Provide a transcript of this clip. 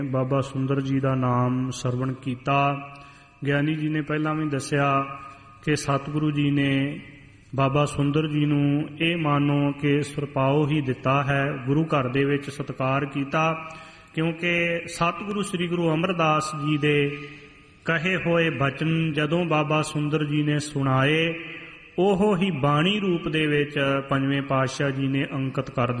ਬਾਬਾ ਸੁੰਦਰ ਜੀ ਦਾ ਨਾਮ ਸਰਵਣ ਕੀਤਾ। ਗਿਆਨੀ ਜੀ ਨੇ ਪਹਿਲਾਂ ਵੀ ਦੱਸਿਆ ਕਿ ਸਤਿਗੁਰੂ ਜੀ ਨੇ ਬਾਬਾ ਸੁੰਦਰ ਜੀ ਨੂੰ ਇਹ ਮਾਨੋ ਕਿ ਸੁਰਪਾਉ ਹੀ ਦਿੱਤਾ ਹੈ, ਗੁਰੂ ਘਰ ਦੇ ਵਿੱਚ ਸਤਿਕਾਰ ਕੀਤਾ, ਕਿਉਂਕਿ ਸਤਿਗੁਰੂ ਸ੍ਰੀ ਗੁਰੂ ਅਮਰਦਾਸ ਜੀ ਦੇ ਕਹੇ ਹੋਏ ਬਚਨ ਜਦੋਂ ਬਾਬਾ ਸੁੰਦਰ ਜੀ ਨੇ ਸੁਣਾਏ, ਉਹ ਹੀ ਬਾਣੀ ਰੂਪ ਦੇ ਵਿੱਚ ਪੰਜਵੇਂ ਪਾਤਸ਼ਾਹ ਜੀ ਨੇ ਅੰਕਿਤ ਕਰ